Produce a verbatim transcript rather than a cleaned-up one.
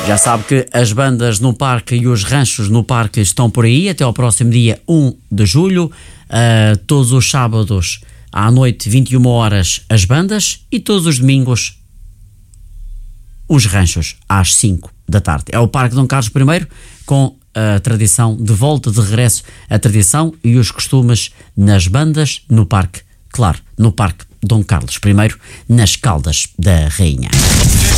Já sabe que as bandas no parque e os ranchos no parque estão por aí até ao próximo dia um de julho. Uh, todos os sábados à noite, vinte e uma horas, as bandas, e todos os domingos os ranchos às cinco da tarde. É o Parque Dom Carlos I, com a tradição de volta, de regresso, a tradição e os costumes nas bandas no parque, claro, no Parque Dom Carlos I, nas Caldas da Rainha.